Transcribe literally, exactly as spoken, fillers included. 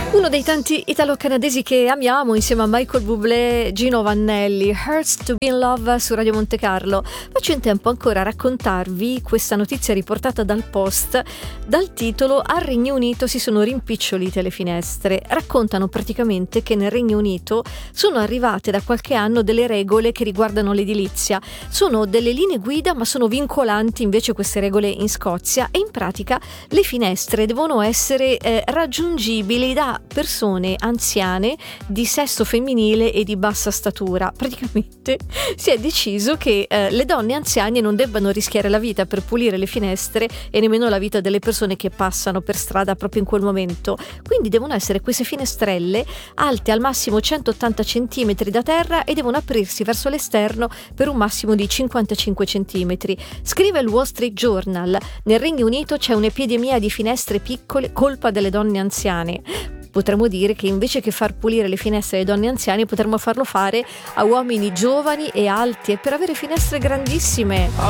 Uno dei tanti italo-canadesi che amiamo insieme a Michael Bublé, Gino Vannelli, Hurts to be in Love su Radio Monte Carlo. Faccio in tempo ancora a raccontarvi questa notizia riportata dal Post dal titolo "Al Regno Unito si sono rimpicciolite le finestre". Raccontano praticamente che nel Regno Unito sono arrivate da qualche anno delle regole che riguardano l'edilizia. Sono delle linee guida, ma sono vincolanti invece queste regole in Scozia, e in pratica le finestre devono essere eh, raggiungibili da persone anziane di sesso femminile e di bassa statura. Praticamente si è deciso che eh, le donne anziane non debbano rischiare la vita per pulire le finestre e nemmeno la vita delle persone che passano per strada proprio in quel momento. Quindi devono essere queste finestrelle alte al massimo centottanta centimetri da terra e devono aprirsi verso l'esterno per un massimo di cinquantacinque centimetri. Scrive il Wall Street Journal: nel Regno Unito c'è un'epidemia di finestre piccole, colpa delle donne anziane. Potremmo dire che invece che far pulire le finestre alle donne anziane potremmo farlo fare a uomini giovani e alti, e per avere finestre grandissime.